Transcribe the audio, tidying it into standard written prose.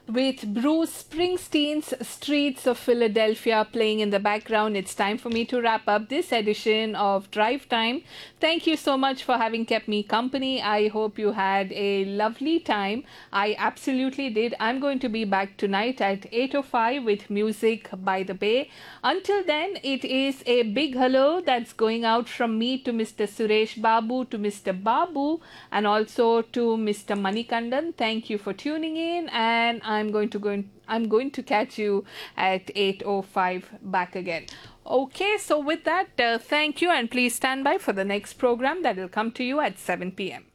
with Bruce Springsteen's Streets of Philadelphia playing in the background, it's time for me to wrap up this edition of Drive Time. Thank you so much for having kept me company. I hope you had a lovely time. I absolutely did. I'm going to be back tonight at 8:05 with Music by the Bay. Until then, it is a big hello that's going out from me to Mr. Suresh Babu, to Mr. Babu, and also to Mr. Manikandan. Thank you for tuning in, and I'm going to catch you at 8:05 back again. Okay, so with that, thank you, and please stand by for the next program that will come to you at 7 p.m.